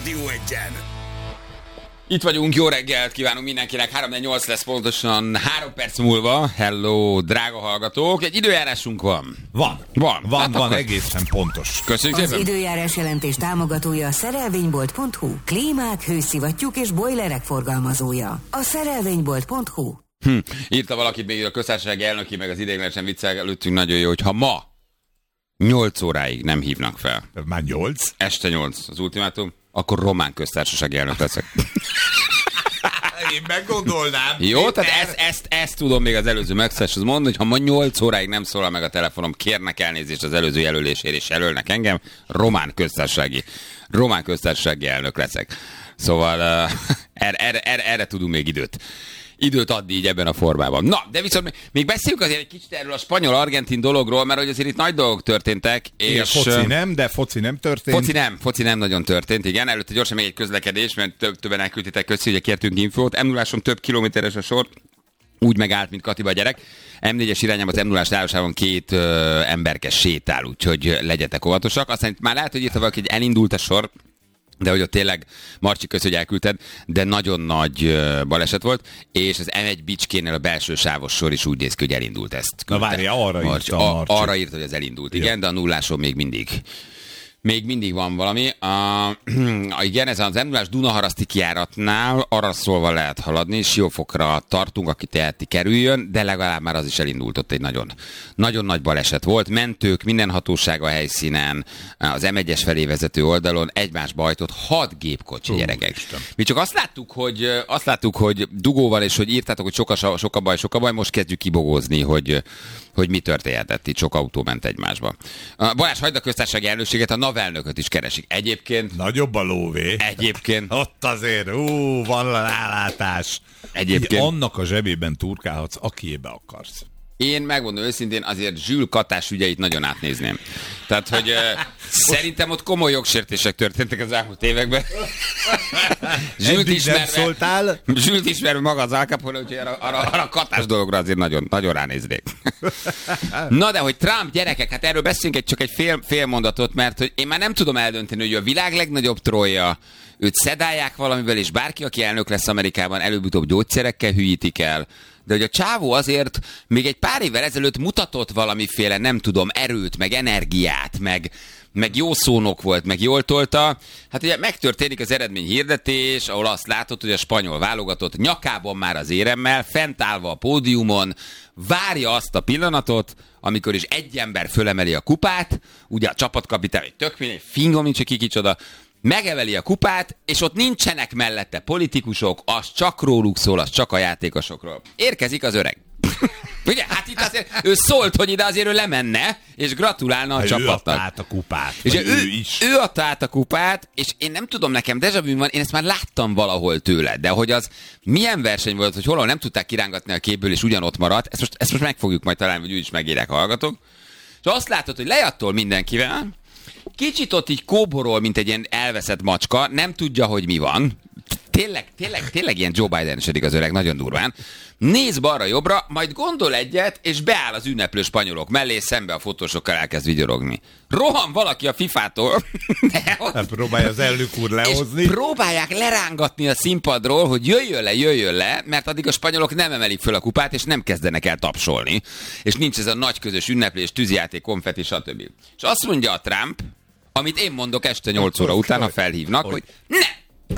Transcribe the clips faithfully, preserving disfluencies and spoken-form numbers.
Rádió Egyen. Itt vagyunk, jó reggelt kívánunk mindenkinek, három nyolc lesz pontosan három perc múlva. Hello, drága hallgatók, egy időjárásunk van. Van. Van, van, hát van akkor... egészen pontos. Köszönjük Az szépen. időjárás jelentés támogatója a szerelvénybolt pont hu. Klímák, hőszivattyúk és bojlerek forgalmazója. A szerelvénybolt pont hu. Hm. Írta valaki még a köztársasági elnöki, meg az ideiglenesen viccel előttünk nagyon jó, hogy ha ma nyolc óráig nem hívnak fel. Már nyolc? Este nyolc az ultimátum, akkor román köztársasági elnök leszek. Én meggondolnám. Jó, tehát ezt, ezt, ezt tudom még az előző megszóláshoz mondani, hogy ha ma nyolc óráig nem szólal meg a telefonom, kérnek elnézést az előző jelölésért, és jelölnek engem, román köztársasági, román köztársasági elnök leszek. Szóval uh, erre, erre, erre, erre tudunk még időt. Időt adni így ebben a formában. Na, de viszont még beszéljük azért egy kicsit erről a spanyol-argentin dologról, mert hogy azért itt nagy dolgok történtek. És és foci nem, de foci nem történt. Foci nem, foci nem nagyon történt, igen. Előtte gyorsan még egy közlekedés, mert több, többen elküldtétek köszi, ugye kértünk infót. em nulláson több kilométeres a sor, úgy megállt, mint Katiba a gyerek. em négyes irányában az em nullás állásában két ö, emberke sétál, úgyhogy legyetek óvatosak. Aztán itt már lehet, hogy írta valaki, hogy elindult a sor, de hogy ott tényleg, Marcsi, kösz, hogy elküldted, de nagyon nagy uh, baleset volt, és az em egy Bicskénél a belső sávos sor is úgy néz ki, hogy elindult ezt. Na várja, arra Marcsi, írta a Marcsi. Arra írta, hogy ez elindult, igen, ja. De a nulláson még mindig. Még mindig van valami. Uh, igen, ez az em nullás Dunaharaszti kijáratnál arra szólva lehet haladni, Siófokra tartunk, aki teheti kerüljön, de legalább már az is elindult, ott egy nagyon, nagyon nagy baleset volt. Mentők, minden hatóság a helyszínen, az em egyes felé vezető oldalon egymásba hajtott hat gépkocsi, uh, gyerekek. Isten. Mi csak azt láttuk, hogy, azt láttuk, hogy dugóval, és hogy írtátok, hogy sok a, sok a baj, sok a baj, most kezdjük kibogózni, hogy, hogy mi történhetett, itt sok autó ment egymásba. Balázs, hagyd a köztársasági elnökséget, a elnököt is keresik. Egyébként... Nagyobb a lóvé. Egyébként... Ott azért, ú, van rálátás. Egyébként... Annak a zsebében turkálhatsz, akiébe akarsz. Én megmondom őszintén, azért Zsül Katás ügyeit nagyon átnézném. Tehát, hogy uh, szerintem ott komoly jogsértések történtek az elmúlt években. Zsült ismerve, Zsült ismerve maga az Al Capone, úgyhogy arra, arra, arra a Katás dologra azért nagyon, nagyon ránéznék. Na de, hogy Trump, gyerekek, hát erről beszéljünk egy, csak egy fél, fél mondatot, mert hogy én már nem tudom eldönteni, hogy a világ legnagyobb trollja, őt szedálják valamivel, és bárki, aki elnök lesz Amerikában, előbb-utóbb gyógyszerekkel hülyítik el. De hogy a csávó azért még egy pár évvel ezelőtt mutatott valamiféle, nem tudom, erőt, meg energiát, meg, meg jó szónok volt, meg jól tolta. Hát ugye megtörténik az eredményhirdetés, ahol azt látod, hogy a spanyol válogatott nyakában már az éremmel, fent állva a pódiumon, várja azt a pillanatot, amikor is egy ember fölemeli a kupát, ugye a csapatkapitány, egy tök mindegy, fingom nincs, ki kicsoda, megeveli a kupát, és ott nincsenek mellette politikusok, az csak róluk szól, az csak a játékosokról. Érkezik az öreg. Ugye, hát itt azért ő szólt, hogy ide azért ő lemenne, és gratulálna a hát csapatnak. Ő adta át a kupát. És ő, ő is. Ő adta át a kupát, és én nem tudom, nekem déjà vu van, én ezt már láttam valahol tőle, de hogy az milyen verseny volt, hogy hol nem tudták kirángatni a képből, és ugyanott maradt, ezt most, ezt most meg fogjuk majd találni, hogy úgy is megérek, hallgatok. És azt látod, hogy lejattól mindenkivel, kicsit ott így kóborol, mint egy ilyen elveszett macska, nem tudja, hogy mi van. Tényleg, tényleg, tényleg ilyen Joe Biden-esedik az öreg, nagyon durván. Néz balra-jobbra, majd gondol egyet, és beáll az ünneplő spanyolok mellé, szembe a fotósokkal elkezd vigyorogni. Rohan valaki a fifától. Hát próbálja az elnök úr lehozni. És próbálják lerángatni a színpadról, hogy jöjjön le, jöjjön le, mert addig a spanyolok nem emelik föl a kupát, és nem kezdenek el tapsolni. És nincs ez a nagy közös ünneplés, tűzijáték, konfetti, stb. És azt mondja a Trump, amit én mondok este nyolc óra után, ha felhívnak, hogy ne!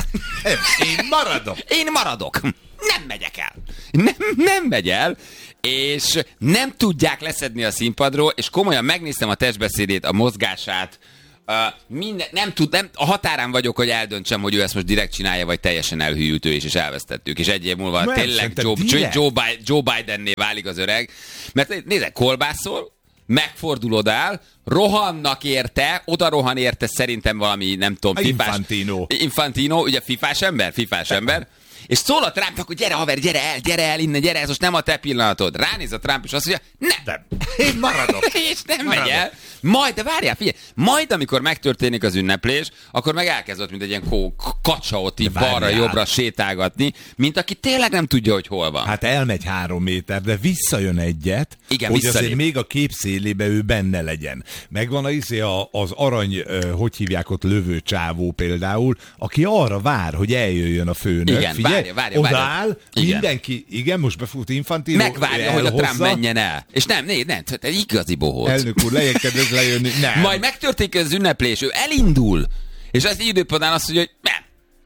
Én maradok. Én maradok. Nem megyek el. Nem, nem megy el, és nem tudják leszedni a színpadról, és komolyan megnéztem a testbeszédét, a mozgását, uh, minden, nem tud, nem, a határán vagyok, hogy eldöntsem, hogy ő ezt most direkt csinálja, vagy teljesen elhűült ő is, és elvesztettük. És egy év múlva nem, tényleg Joe, Joe, Biden, Joe Bidenné válik az öreg. Mert nézd, kolbászol, megfordul odáll, rohannak érte, oda rohan érte szerintem valami, nem tudom, fifás... Infantino. Infantino, ugye fifás ember, fifás ember, És szól a Trumpnak, hogy gyere haver, gyere el, gyere el innen, gyere, ez most nem a te pillanatod. Ránéz a Trump, és azt mondja, nem. Nem. Én maradok. És nem Maradok. megy el. Majd, de várjál, figyelj, majd amikor megtörténik az ünneplés, akkor meg elkezdett, mint egy ilyen kó, kacsa ott így balra-jobbra sétálgatni, mint aki tényleg nem tudja, hogy hol van. Hát elmegy három méter, de visszajön egyet, Igen, hogy visszalép. azért még a kép szélébe ő benne legyen. Megvan a, izé a, az arany, hogy hívják ott, lövő csávó például, aki arra vár, hogy eljöjjön a főnök. Igen, Figyelj, várja, várja, odaáll, várja. Igen. mindenki, igen, most befut Infantino, Megvárja, hogy a Trump elhozza. menjen el. És nem, nem, nem, ez igazi bohóc. Elnök úr, legyen kedves lejönni. Nem. Majd megtörténik az ünneplés, ő elindul, és az időpontán azt mondja, hogy nem,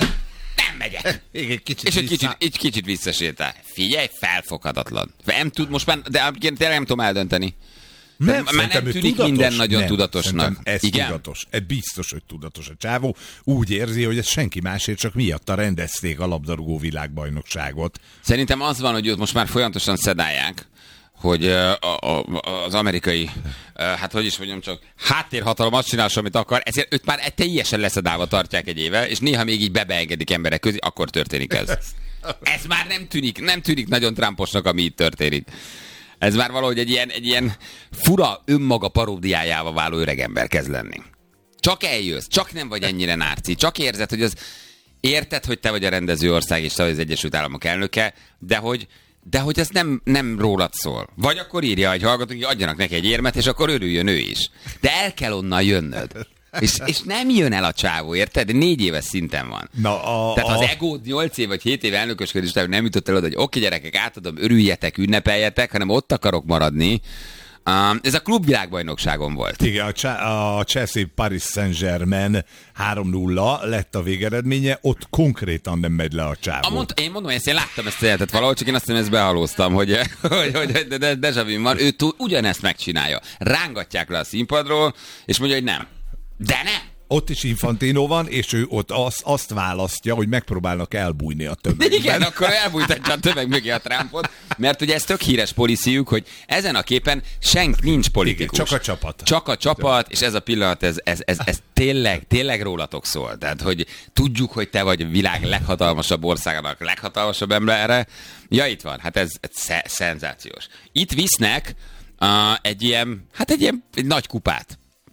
nem megyek. Még egy kicsit És egy vissza- kicsit, egy kicsit visszasétál. Figyelj, felfoghatatlan. Nem tud, most már, de tényleg nem tudom eldönteni. Nem, Már szerintem nem ő tűnik tudatos. minden nagyon Nem, tudatosnak. szerintem Ez Igen? tudatos. Ez biztos, hogy tudatos a csávó. Úgy érzi, hogy ez senki másért, csak miatta rendezték a labdarúgó világbajnokságot. Szerintem az van, hogy őt most már folyamatosan szedálják, hogy ö, a, a, az amerikai, ö, hát hogy is mondjam csak, háttérhatalom azt csinál, amit akar, ezért őt már teljesen leszedálva tartják egy éve, és néha még így bebeengedik emberek közé, akkor történik ez. Ez már nem tűnik, nem tűnik nagyon Trumposnak, ami itt történik. Ez már valahogy egy ilyen, egy ilyen fura önmaga paródiájával váló öregember kezd lenni. Csak eljössz, csak nem vagy ennyire nárci, csak érzed, hogy az érted, hogy te vagy a rendező ország, és te vagy az Egyesült Államok elnöke, de hogy de hogy ez nem, nem rólad szól. Vagy akkor írja egy hallgató, hogy adjanak neki egy érmet, és akkor örüljön ő is. De el kell onnan jönnöd. És, és nem jön el a csávó, érted? Négy éves szinten van. Na, a, Tehát ha az a... egód nyolc év vagy hét év elnökösködés után nem jutott el oda, hogy oké gyerekek, átadom, örüljetek, ünnepeljetek, hanem ott akarok maradni. Um, ez a klubvilágbajnokságon volt. Igen, a, Ch- a Chelsea Paris Saint-Germain három nulla lett a végeredménye, ott konkrétan nem megy le a csávó. A mond, én mondom, hogy ezt én láttam ezt a jelentet valahol, csak én azt hiszem, ezt behalóztam, hogy, hogy, hogy de, de, de vu van, ő túl, ugyanezt megcsinálja. Rángatják le a színpadról, és mondja, hogy nem. De nem! Ott is Infantino van, és ő ott azt, azt választja, hogy megpróbálnak elbújni a tömegben. Igen, akkor elbújtatja a tömeg mögé a Trumpot, mert ugye ez tök híres policyjük, hogy ezen a képen senk nincs politikus. Igen, csak a csapat. Csak a csapat, és ez a pillanat, ez, ez, ez, ez tényleg, tényleg rólatok szól. Tehát, hogy tudjuk, hogy te vagy a világ leghatalmasabb országának leghatalmasabb embere. Ja, itt van, hát ez, ez sze- szenzációs. Itt visznek uh, egy ilyen, hát egy ilyen egy nagy kupát.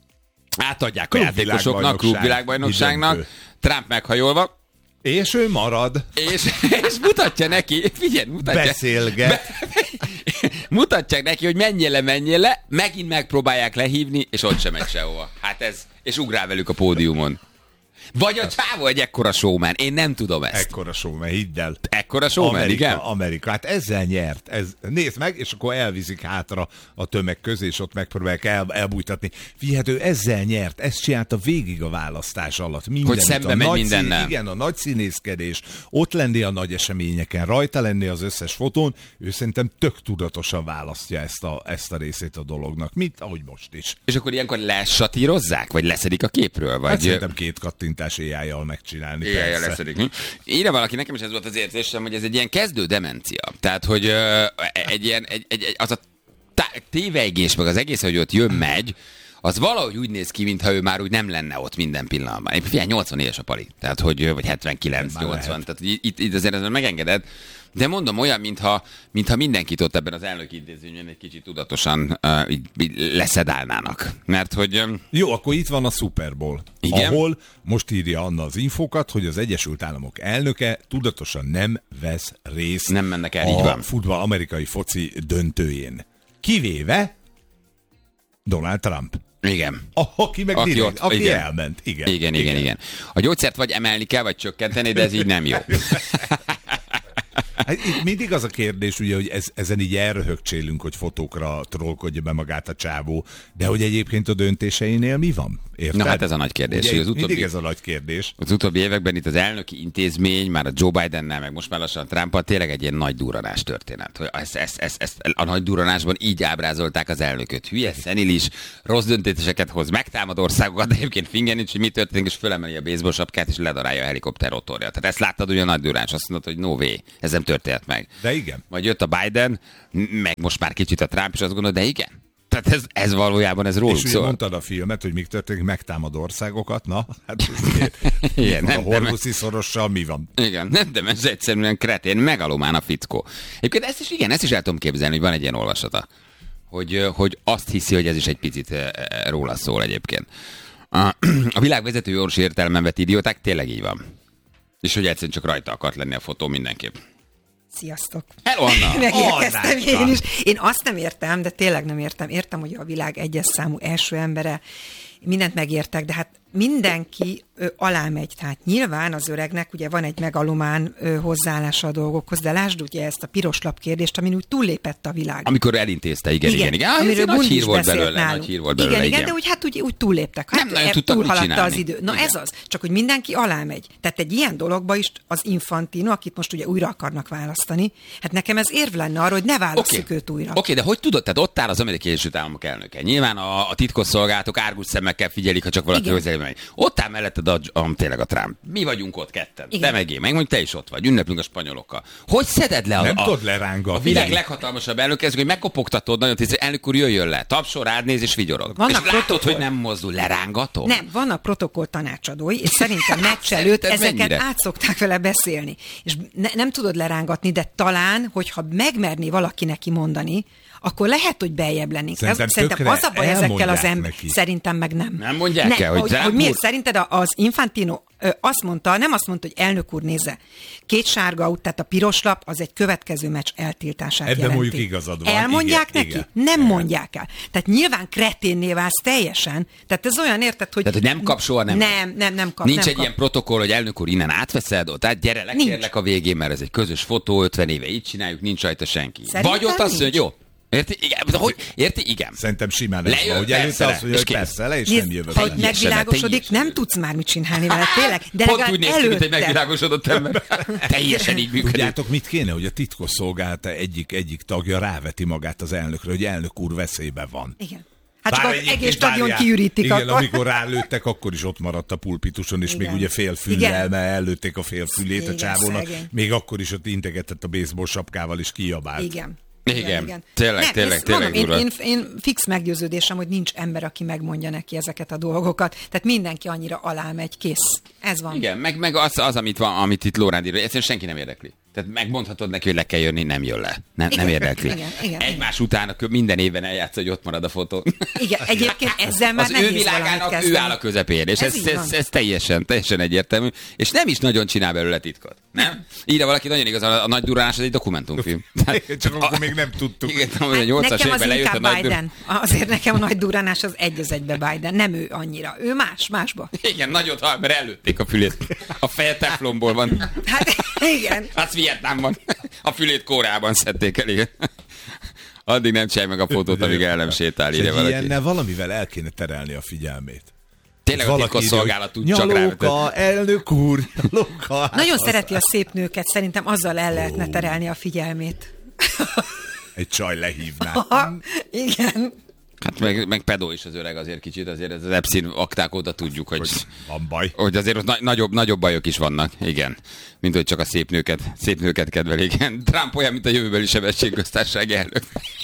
Átadják a játékosoknak, klubvilágbajnokságnak, Döntő. Trump meghajolva, És ő marad. és, és mutatja neki, figyelj, mutatja. Beszélget. Be, mutatják neki, hogy menjél le, menjél le, megint megpróbálják lehívni, és ott sem megy sehova. Hát ez, és ugrál velük a pódiumon. Vagy a csávó egy ekkora showman, én nem tudom ezt. Ekkora showman, hidd el. Ekkora showman, Amerika, igen? Amerika, hát ezzel nyert. Ez, nézd meg, és akkor elviszik hátra a tömeg közé, és ott megpróbálják el, elbújtatni. Figyelj, ő ezzel nyert, ezt csinálta végig a választás alatt. Mindenit, Hogy szembe a megy nagy mindennel. Szín, igen, a nagy színészkedés, ott lenni a nagy eseményeken, rajta lenni az összes fotón, ő szerintem tök tudatosan választja ezt a, ezt a részét a dolognak, mint ahogy most is. És akkor ilyenkor lesatírozzák, vagy leszedik a képről? Vagy... Hát szerintem két kattintás éjjel megcsinálni. Éjjel persze. leszedik. Írja valaki, nekem is ez volt az érzésem, hogy ez egy ilyen kezdő demencia. Tehát, hogy ö, egy ilyen, egy, egy, egy, az a tá- tévejgés, meg az egész, hogy ott jön, megy, az valahogy úgy néz ki, mintha ő már úgy nem lenne ott minden pillanatban. Én figyelj, nyolcvan éves a pali. Tehát, hogy, vagy hetvenkilenc, nyolcvan. Tehát, hogy itt, itt azért ez megengedett. De mondom, olyan, mintha, mintha mindenkit ott ebben az elnöki intézményben egy kicsit tudatosan uh, így, így leszedálnának. Mert hogy... Um, Jó, akkor itt van a Super Bowl, igen? ahol most írja Anna az infókat, hogy az Egyesült Államok elnöke tudatosan nem vesz részt Nem mennek el, a így van. futball amerikai foci döntőjén. Kivéve Donald Trump. igen. Aki meg Aki direkt, ott- aki igen. elment. Igen, Igen, igen, igen. A gyógyszert vagy emelni kell, vagy csökkenteni, de ez így nem jó. Hát itt mindig az a kérdés, ugye, hogy ez, ezen így elröhögcsélünk, hogy fotókra trollkodja be magát a csávó, de hogy egyébként a döntéseinél mi van? Érted? Na hát ez a nagy kérdés. Ugye, hogy az mindig utóbbi, ez a nagy kérdés. az utóbbi években itt az elnöki intézmény, már a Joe Bidennel, meg most már lassan a Trumpal tényleg egy ilyen nagy durranás történet. Hogy ezt, ezt, ezt, ezt a nagy durranásban így ábrázolták az elnököt. Hülye, szenilis, rossz döntéseket hoz, megtámad országokat, de egyébként fingen nincs, hogy mi történik, és fölemeli a baseball sapkát, és ledarálja a helikopter rotorja. Tehát ezt láttad, hogy a nagy durrás, azt mondod, hogy no way, ez nem történt meg. De igen. Majd jött a Biden, meg most már kicsit a Trump, és azt gondolod, de igen. Tehát ez, ez valójában ez róluk szól. És ugye mondtad a filmet, hogy mik történik, megtámad országokat, na, hát igen, nem, a Hormuzzi szorossal mi van? Igen, nem, de ez egyszerűen kretén, megalomán a fickó. Egyébként ezt is, igen, ezt is el tudom képzelni, hogy van egy ilyen olvasata, hogy, hogy azt hiszi, hogy ez is egy picit róla szól egyébként. A, a világ vezető orvosi értelemben vett idióták tényleg így van. És hogy egyszerűen csak rajta akart lenni a fotó mindenképp. Sziasztok! Hello, Anna! Megérkeztem én is. Én azt nem értem, de tényleg nem értem. Értem, hogy a világ egyes számú első embere, mindent megértek, de hát mindenki ö, alá megy. Tehát nyilván az öregnek ugye van egy megalomán ö, hozzáállása a dolgokhoz, de lásd ugye ezt a piros lap kérdést, amin úgy túllépett a világ. Amikor elintézte, igen, igen. igen. igen. Ah, amiről nagy hír volt belőle, nagy hír volt belőle, igen, igen. igen, de úgy, hát úgy, úgy túlléptek. Hát, nem nagyon tudtak mit csinálni. Az idő. Na igen. Ez az. Csak hogy mindenki alá megy. Tehát egy ilyen dologba is az Infantino, akit most ugye újra akarnak választani, hát nekem ez érv lenne arra, hogy ne válasszuk okay. őt újra. Oké, okay, de hogy tudod, tehát ott áll az Amerikai Egyesült Államok elnöke. Nyilván a, a titkosszolgálatok árgus szemekkel figyelik, ha csak valaki közelében megy. Ott áll melletted a, a, tényleg a Trump. Mi vagyunk ott ketten. Igen. Te meg én, meg mondjuk te is ott vagy. Ünneplünk a spanyolokkal. Hogy szeded le a, nem a, tudod lerángatni. A világ leghatalmasabb elnök, hogy megkopogtatod nagyon tíz, elnök úr jöjjön le. Tapsol, rád néz és vigyorog. Vannak és látod, hogy nem mozdul, lerángatom? Nem, vannak protokoll tanácsadói, és szerintem meccs előtt ezeket át szokták vele beszélni. És ne, nem tudod lerángatni, de talán, hogyha megmerné valaki neki mondani, akkor lehet, hogy beljebb lennénk. Szerintem, Szerintem az a baj ezekkel az emberekkel. Szerintem meg nem. Nem mondják ne, el, hogy, hogy, hogy miért? Szerinted az Infantino ö, azt mondta, nem azt mondta, hogy elnök úr nézze, két sárga út, tehát a piros lap, az egy következő meccs eltiltását ebben jelenti. mondjuk igazad van. Elmondják igen, neki? Igen. Nem igen. mondják el. Tehát nyilván kreténné válsz teljesen. Tehát ez olyan, érted, hogy... Tehát, hogy nem kap soha, nem Nem, nem, nem kap. Nincs nem egy kap. ilyen protokoll, hogy elnök úr innen átveszed, tehát gyere, lekérlek a végén, mert ez egy közös fotó, ötven éve így csináljuk, nincs rajta senki. Szerintem Vagy ott azt mondja, jó. Érti? Igen. Hogy? Érti? Igen. Szerintem simán ez lejön, van, hogy előtte azt mondja, hogy persze le, és Nézd, nem jövök. ha megvilágosodik, nem tudsz már mit csinálni vele, tényleg. De pont úgy néz ki, mint egy előtte. megvilágosodott ember. Teljesen így működik. Tudjátok, mit kéne, hogy a titkosszolgálata egyik, egyik tagja ráveti magát az elnökre, hogy elnök úr veszélyben van. Igen. Hát csak az egész stadion kiürítik. Igen, akkor. amikor rálőttek, akkor is ott maradt a pulpituson, és igen. még ugye fél füllel, mert ellőtték a fél fülét igen, a csávónak. Szegény. Még akkor is ott integetett a baseball sapkával, és kiabált. Igen. Igen, igen, igen. tényleg, nem, tényleg, tényleg mondom, én, én, én fix meggyőződésem, hogy nincs ember, aki megmondja neki ezeket a dolgokat. Tehát mindenki annyira alá megy, kész. Ez van. Igen, meg, meg az, az, amit, van, amit itt Lóránd ír, egyszerűen senki nem érdekli. Tehát megmondhatod neki, hogy le kell jönni, nem jön le. Nem, igen, nem érdekli. Igen, igen, Egymás igen. után minden évben eljátsz, hogy ott marad a fotó. Igen, egyébként ezzel már az nehéz ő világának ő áll a közepén, és ez, ez, ez, ez teljesen, teljesen egyértelmű, és nem is nagyon csinál belőle titkot. Nem? Írja valaki nagyon igaz, a, a nagy durránás az egy dokumentumfilm. Csak akkor a, még nem tudtuk. Igen, hát a nyolcas nekem az évben inkább lejött a Biden. Nagy... Azért nekem a nagy durránás az egy az egybe Biden, nem ő annyira. Ő más, másba. Igen, nagyot hal, mert előtték a fülét. A feje teflonból van. Hát igen. Az Vietnámban. A fülét Koreában szedték el, igen. Addig nem csinálj meg a fotót, amíg el nem sétál, ide valaki. Ilyennel valamivel el kéne terelni a figyelmét. Tényleg a titkosszolgálat tud csak nyalóka, elnök úr, nyalóka. Nagyon szereti a szép nőket, szerintem azzal el lehetne terelni a figyelmét. Egy csaj lehívná. Igen. Hát meg, meg pedó is az öreg azért kicsit, azért ez az Epstein akták óta tudjuk, hogy, hogy van baj. Hogy azért ott na- nagyobb, nagyobb bajok is vannak, igen. Mint hogy csak a szép nőket, szép nőket kedvel, igen. Trump olyan, mint a jövőbeli sebességköztársasági elnök.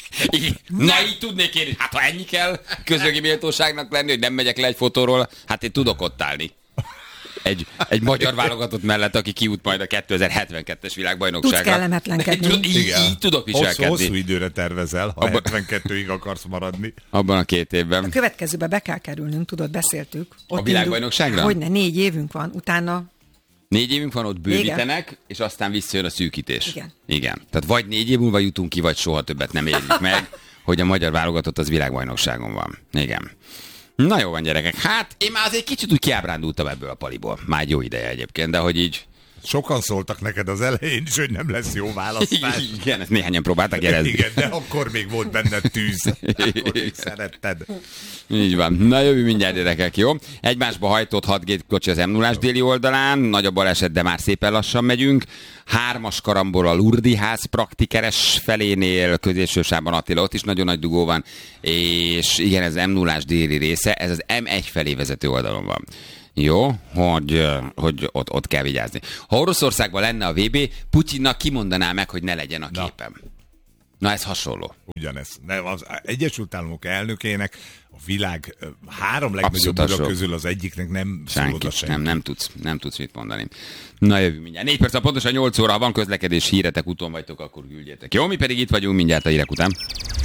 Na így tudnék én, hát ha ennyi kell közögi méltóságnak lenni, hogy nem megyek le egy fotóról, hát én tudok ott állni. Egy, egy magyar válogatott mellett, aki kiút majd a kétezer-hetvenkettes világbajnokságra. Tudsz kellemetlenkedni. Így, így, így tudok viselkedni. Hosszú, hosszú időre tervezel, ha abban, hetvenkettőig akarsz maradni. Abban a két évben. A következőbe be kell kerülnünk, tudod, beszéltük. Ott a világbajnokságra? Hogyne, négy évünk van, utána... Négy évünk van, ott bővítenek, igen. És aztán visszajön a szűkítés. Igen. Igen. Tehát vagy négy év múlva jutunk ki, vagy soha többet nem érjük meg, hogy a magyar válogatott az világbajnokságon van. Igen. Na jó van, gyerekek. Hát én már azért kicsit úgy kiábrándultam ebből a paliból. Már jó ideje egyébként, de hogy így... Sokan szóltak neked az elején is, hogy nem lesz jó választás. Igen, ezt néhányan próbáltak jelezni. Igen, de akkor még volt benne tűz. Akkor még szeretted. Így van. Na jövő mindjárt, gyerekek, jó? Egymásba hajtott hat gé kocsi az em nullás déli oldalán, nagy a baleset, de már szépen lassan megyünk. Hármas karambol a Lurdi ház praktikeres felénél, középsősában Attila, ott is nagyon nagy dugó van, és igen, ez em nullás déli része, ez az em egy felé vezető oldalon van. Jó, hogy, hogy ott, ott kell vigyázni. Ha Oroszországban lenne a vé bé, Putyinnak kimondaná meg, hogy ne legyen a képen. Na ez hasonló. Ugyanez. De az Egyesült Államok elnökének a világ három legnagyobb ura közül az egyiknek nem szól oda senki. Nem, nem tudsz, nem tudsz mit mondani. Na jövő mindjárt. Négy perc, pontosan nyolc óra, ha van közlekedés, híretek, úton vagytok, akkor küldjétek. Jó, mi pedig itt vagyunk mindjárt a hírek után.